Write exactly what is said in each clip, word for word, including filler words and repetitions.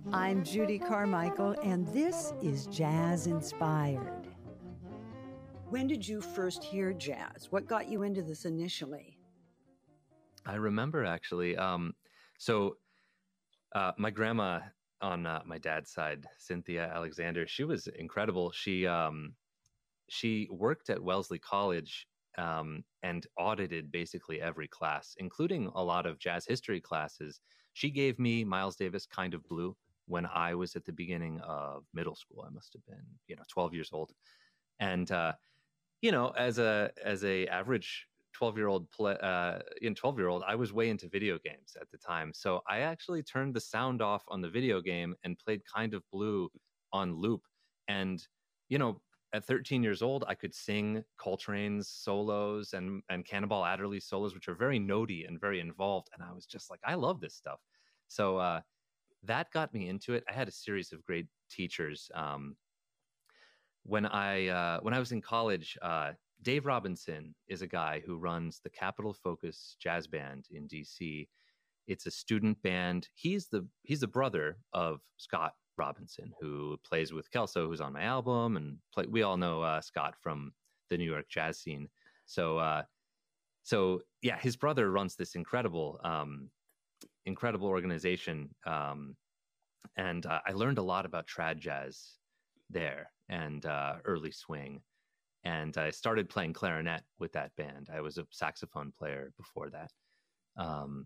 I'm Judy Carmichael, and this is Jazz Inspired. When did you first hear jazz? What got you into this initially? I remember actually. Um, so uh, my grandma on uh, my dad's side, Cynthia Alexander, she was incredible. She um, she worked at Wellesley College um, and audited basically every class, including a lot of jazz history classes. She gave me Miles Davis' Kind of Blue when I was at the beginning of middle school. I must have been, you know, twelve years old. And, uh, you know, as a as a average twelve-year-old, uh, in twelve-year-old, I was way into video games at the time. So I actually turned the sound off on the video game and played Kind of Blue on loop. And, you know, at thirteen years old, I could sing Coltrane's solos and, and Cannonball Adderley's solos, which are very notey and very involved. And I was just like, I love this stuff. So uh, that got me into it. I had a series of great teachers. Um, when I uh, when I was in college, uh, Dave Robinson is a guy who runs the Capitol Focus Jazz Band in D C. It's a student band. He's the he's the brother of Scott Robinson, who plays with Kelso, who's on my album, and play, we all know uh, Scott from the New York jazz scene. So, uh, so yeah, his brother runs this incredible, um, incredible organization, um, and uh, I learned a lot about trad jazz there and uh, early swing. And I started playing clarinet with that band. I was a saxophone player before that. Um,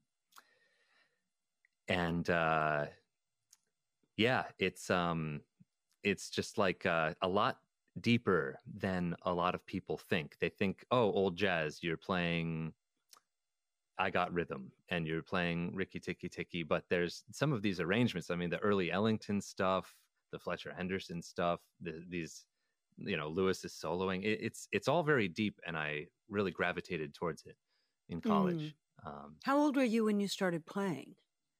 and uh, yeah, it's um, it's just like uh, a lot deeper than a lot of people think. They think, oh, old jazz, you're playing I Got Rhythm and you're playing Ricky Tikki Tikki. But there's some of these arrangements. I mean, the early Ellington stuff, the Fletcher Henderson stuff, the, these, you know, Lewis is soloing. It, it's it's all very deep, and I really gravitated towards it in college. Mm. Um, How old were you when you started playing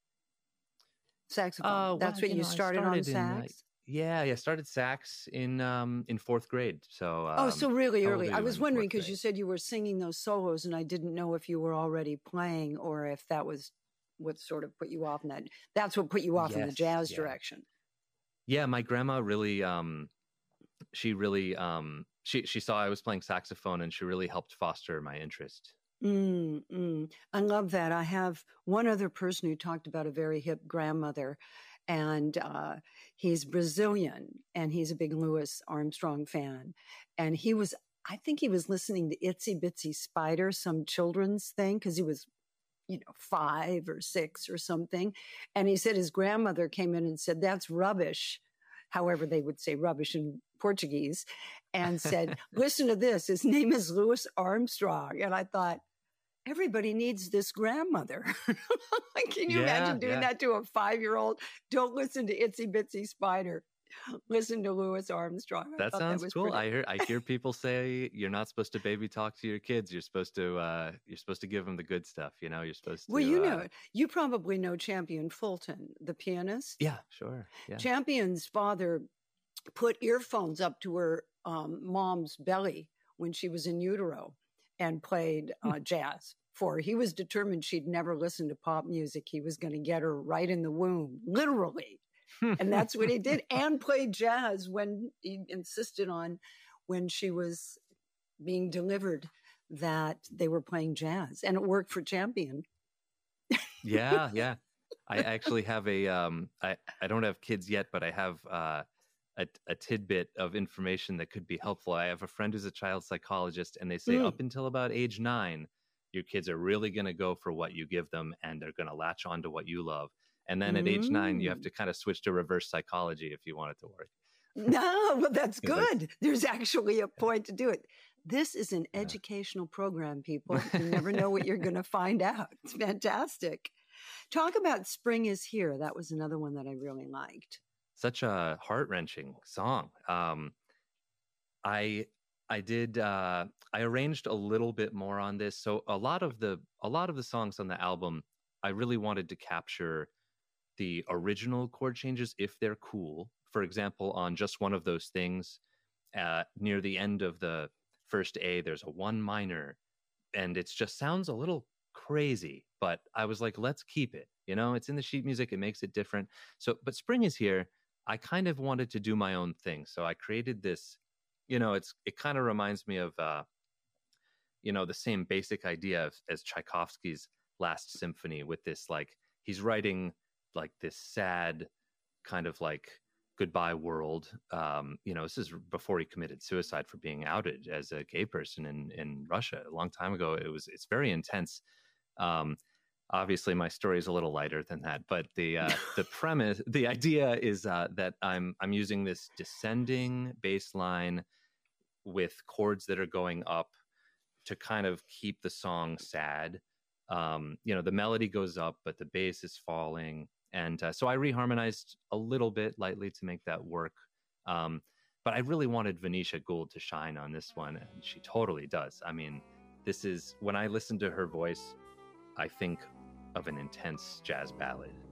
saxophone? Uh, That's well, when you, you know, started, started on sax? Like, yeah, yeah. Started sax in um, in fourth grade. So um, oh, so really early. I you was in wondering fourth because grade? you said you were singing those solos, and I didn't know if you were already playing or if that was what sort of put you off in that. That's what put you off in the Yes, jazz yeah. direction. Yeah, my grandma really, um, she really, um, she she saw I was playing saxophone, and she really helped foster my interest. Mm, mm. I love that. I have one other person who talked about a very hip grandmother, and uh, he's Brazilian, and he's a big Louis Armstrong fan. And he was, I think he was listening to Itsy Bitsy Spider, some children's thing, because he was, you know, five or six or something. And he said his grandmother came in and said, that's rubbish. However, they would say rubbish in Portuguese, and said, listen to this. His name is Louis Armstrong. And I thought, everybody needs this grandmother. Can you Yeah, imagine doing yeah. that to a five-year-old? Don't listen to Itsy Bitsy Spider. Listen to Louis Armstrong. I That thought sounds that was cool. pretty- I hear I hear people say you're not supposed to baby talk to your kids. You're supposed to uh, you're supposed to give them the good stuff. You know, you're supposed to. Well, you uh, know, you probably know Champion Fulton, the pianist. Yeah, sure. Yeah. Champion's father put earphones up to her um, mom's belly when she was in utero and played uh, jazz for her. He was determined she'd never listen to pop music. He was going to get her right in the womb, literally. And that's what he did, and played jazz when he insisted on, when she was being delivered, that they were playing jazz, and it worked for Champion. Yeah, yeah. I actually have a um I, I don't have kids yet, but I have uh a, a tidbit of information that could be helpful. I have a friend who's a child psychologist, and they say Mm. up until about age nine, your kids are really going to go for what you give them, and they're going to latch on to what you love. And then at age nine, you have Mm. to kind of switch to reverse psychology if you want it to work. No, but that's He's like- good. There's actually a point to do it. This is an educational program, people. You never know what you're going to find out. It's fantastic. Talk about Spring is Here. That was another one that I really liked. Such a heart-wrenching song. Um, I I did uh, I arranged a little bit more on this. So a lot of the a lot of the songs on the album, I really wanted to capture the original chord changes if they're cool. For example, on Just One of Those Things, uh, near the end of the first A, there's a one minor, and it just sounds a little crazy, but I was like, let's keep it. You know, it's in the sheet music. It makes it different. So, but Spring is Here. I kind of wanted to do my own thing. So I created this, you know, it's, it kind of reminds me of, uh, you know, the same basic idea of, as Tchaikovsky's Last Symphony, with this, like, he's writing like this sad kind of like goodbye world. Um, you know, this is before he committed suicide for being outed as a gay person in, in Russia a long time ago. It was, it's very intense. Um, obviously my story is a little lighter than that, but the, uh, the premise, the idea is, uh, that I'm, I'm using this descending bass line with chords that are going up to kind of keep the song sad. Um, you know, the melody goes up, but the bass is falling. And uh, so I reharmonized a little bit lightly to make that work. Um, but I really wanted Venetia Gould to shine on this one, and she totally does. I mean, this is, when I listen to her voice, I think of an intense jazz ballad.